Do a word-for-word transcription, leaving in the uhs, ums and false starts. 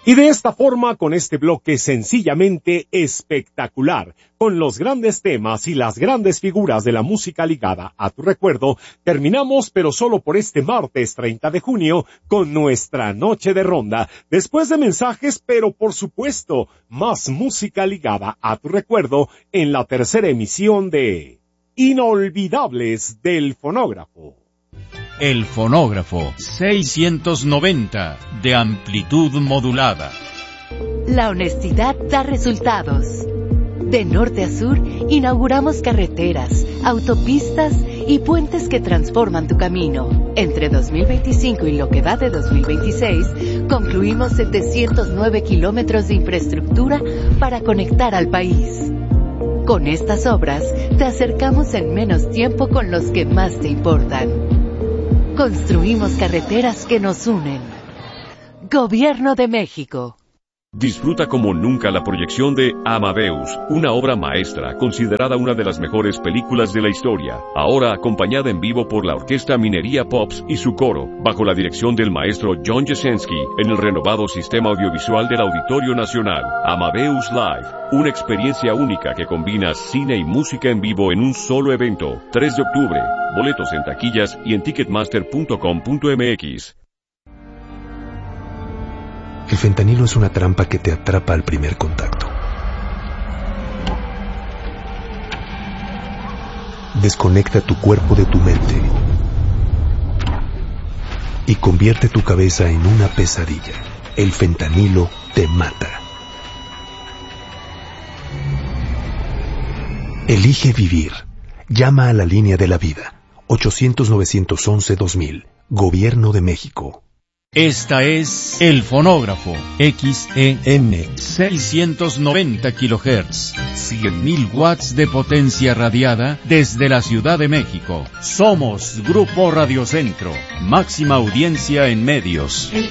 Y de esta forma, con este bloque sencillamente espectacular, con los grandes temas y las grandes figuras de la música ligada a tu recuerdo, terminamos, pero solo por este martes treinta de junio, con nuestra noche de ronda. Después de mensajes, pero por supuesto, más música ligada a tu recuerdo en la tercera emisión de Inolvidables del Fonógrafo. El Fonógrafo seiscientos noventa de amplitud modulada. La honestidad da resultados. De norte a sur, inauguramos carreteras, autopistas y puentes que transforman tu camino. Entre dos mil veinticinco y lo que va de dos mil veintiséis, concluimos setecientos nueve kilómetros de infraestructura para conectar al país. Con estas obras, te acercamos en menos tiempo con los que más te importan. Construimos carreteras que nos unen. Gobierno de México. Disfruta como nunca la proyección de Amadeus, una obra maestra considerada una de las mejores películas de la historia, ahora acompañada en vivo por la Orquesta Minería Pops y su coro, bajo la dirección del maestro John Jasenski, en el renovado sistema audiovisual del Auditorio Nacional. Amadeus Live, una experiencia única que combina cine y música en vivo en un solo evento. tres de octubre, boletos en taquillas y en ticketmaster punto com punto m x. El fentanilo es una trampa que te atrapa al primer contacto. Desconecta tu cuerpo de tu mente y convierte tu cabeza en una pesadilla. El fentanilo te mata. Elige vivir. Llama a la línea de la vida. ochocientos, novecientos once, dos mil. Gobierno de México. Esta es El Fonógrafo, X E M, seiscientos noventa kilohertz, cien mil watts de potencia radiada desde la Ciudad de México. Somos Grupo Radio Centro, máxima audiencia en medios.